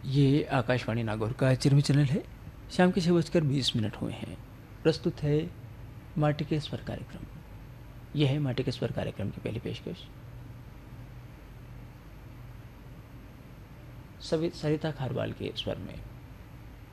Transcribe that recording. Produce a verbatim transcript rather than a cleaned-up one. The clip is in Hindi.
ये आकाशवाणी नागौर का चिरमी चैनल है। शाम के छः बजकर बीस मिनट हुए हैं। प्रस्तुत है माटी के स्वर कार्यक्रम। यह है माटी के स्वर कार्यक्रम की पहली पेशकश। सभी सरिता खारवाल के स्वर में।